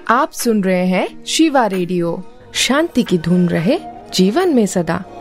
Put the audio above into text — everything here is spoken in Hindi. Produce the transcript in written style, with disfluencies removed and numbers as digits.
आप सुन रहे हैं शिवा रेडियो। शांति की धुन रहे जीवन में सदा।